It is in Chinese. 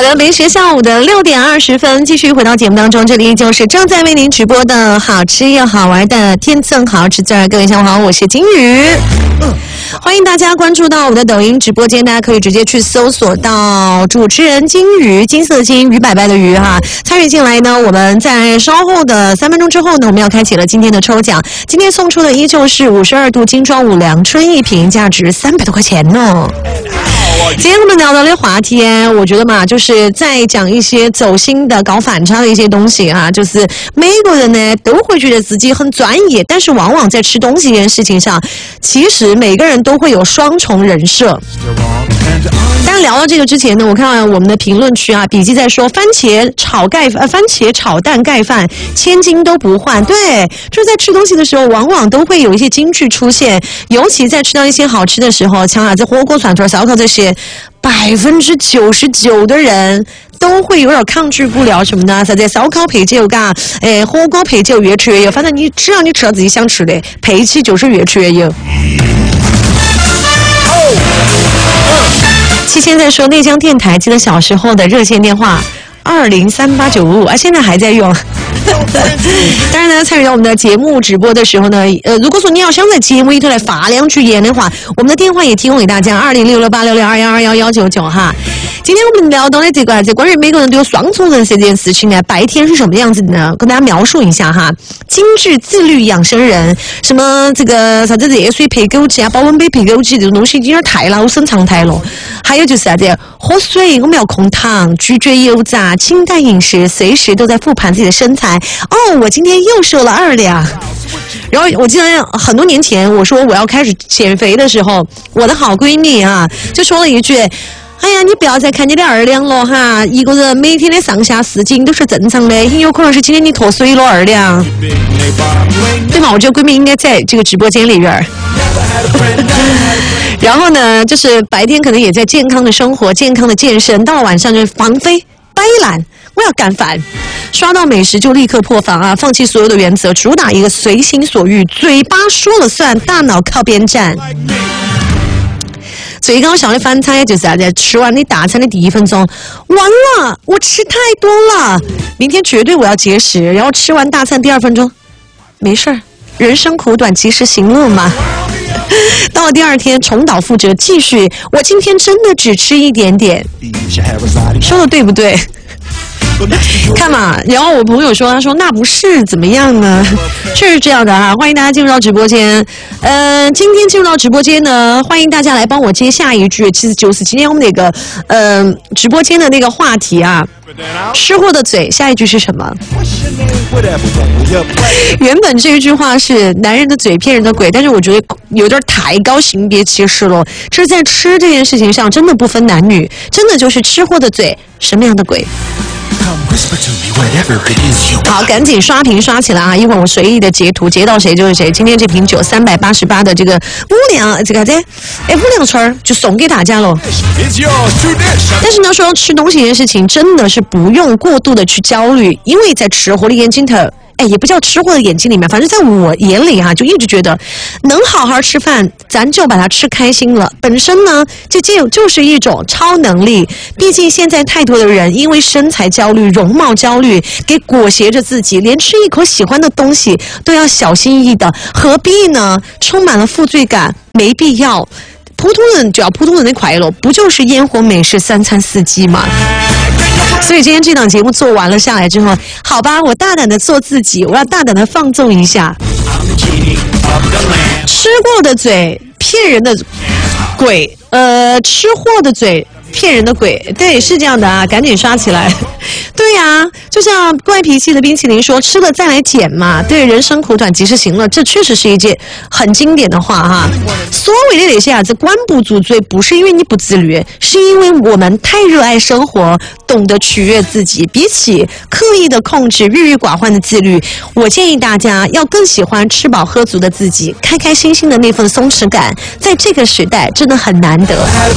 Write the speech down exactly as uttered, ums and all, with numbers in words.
的，每学下午的六点二十分，继续回到节目当中，这里依旧是正在为您直播的好吃又好玩的天赠好吃字儿。各位下午好，我是金鱼。欢迎大家关注到我们的抖音直播间，大家可以直接去搜索到主持人金鱼，金色的金，鱼百百的鱼哈。参与进来呢，我们在稍后的三分钟之后呢，我们要开启了今天的抽奖。今天送出的依旧是五十二度精装五粮春一瓶，价值三百多块钱呢。今天我们聊到的话题，我觉得嘛，就是在讲一些走心的、搞反差的一些东西啊。就是每个人呢都会觉得自己很专业，但是往往在吃东西这件事情上，其实每个人都会有双重人设。但聊到这个之前呢，我看我们的评论区啊，笔记在说番茄炒盖呃番茄炒蛋盖饭，千金都不换。对，就是在吃东西的时候，往往都会有一些金句出现，尤其在吃到一些好吃的时候，像啊这火锅、串串、烧烤这些，百分之九十九的人都会有点抗拒不了什么呢？啥子烧烤配酒嘎，哎，火锅配酒越吃越有，反正你只要你吃到自己想吃的，配起就是越吃越有。七千在说内江电台，记得小时候的热线电话二零三八九五五啊，现在还在用。当然呢，参与到我们的节目直播的时候呢，呃，如果说你要想在节目里头来发两句言的话，我们的电话也提供给大家二零六六八六六二幺二幺幺九九哈。今天我们聊到的这个，这关于每个人都有双重人设这件事情呢，白天是什么样子的呢？跟大家描述一下哈。精致自律养生人，什么这个啥子热水配枸杞啊，保温杯配枸杞这种东西已经有点太老生常谈了。还有就是啥子，喝水我们要控糖，拒绝油炸，清淡饮食，随时都在复盘自己的身材。哦，我今天又瘦了二两。然后我记得很多年前我说我要开始减肥的时候，我的好闺蜜啊就说了一句，哎呀，你不要再看你的二两了哈，一个人每天的上下四斤都是正常的，很有可能是今天你脱水了二两，对吗？我觉得闺蜜应该在这个直播间里边。然后呢，就是白天可能也在健康的生活、健康的健身，到了晚上就放飞、摆烂，我要干饭，刷到美食就立刻破防啊！放弃所有的原则，主打一个随心所欲，嘴巴说了算，大脑靠边站。最搞笑的反差就是啥子？吃完你大餐的第一分钟，完了，我吃太多了，明天绝对我要节食。然后吃完大餐第二分钟，没事儿，人生苦短，及时行乐嘛。到了第二天重蹈覆辙，继续，我今天真的只吃一点点，说的对不对？看嘛，然后我朋友说，他说那不是怎么样呢？确实这样的哈，欢迎大家进入到直播间。呃，今天进入到直播间呢，欢迎大家来帮我接下一句，其实就是今天我们那个呃直播间的那个话题啊，吃货的嘴，下一句是什么？原本这一句话是男人的嘴骗人的鬼，但是我觉得有点太高性别歧视了。这是在吃这件事情上真的不分男女，真的就是吃货的嘴，什么样的鬼？好，赶紧刷屏刷起来啊！一会儿我随意的截图，截到谁就是谁。今天这瓶酒三百八十八的这个五粮，这个这哎五粮春就送给大家喽。但是呢，说吃东西这件事情真的是不用过度的去焦虑，因为在吃货的眼睛头。哎，也不叫吃货的眼睛里面，反正在我眼里哈、啊，就一直觉得能好好吃饭，咱就把它吃开心了。本身呢，这就就是一种超能力。毕竟现在太多的人因为身材焦虑、容貌焦虑，给裹挟着自己，连吃一口喜欢的东西都要小心翼翼的，何必呢？充满了负罪感，没必要。普通人就要普通人的快乐，不就是烟火美食三餐四季吗？所以今天这档节目做完了下来之后，好吧，我大胆的做自己，我要大胆的放纵一下。吃过的嘴骗人的鬼，呃，吃货的嘴骗人的鬼，对，是这样的啊，赶紧刷起来。对呀、啊，就像怪脾气的冰淇淋说，吃了再来减嘛。对，人生苦短，及时行乐，这确实是一句很经典的话哈。所谓的那些啊，这关不住嘴，不是因为你不自律，是因为我们太热爱生活，懂得取悦自己。比起刻意的控制、郁郁寡欢的自律，我建议大家要更喜欢吃饱喝足的自己，开开心心的那份松弛感，在这个时代真的很难得。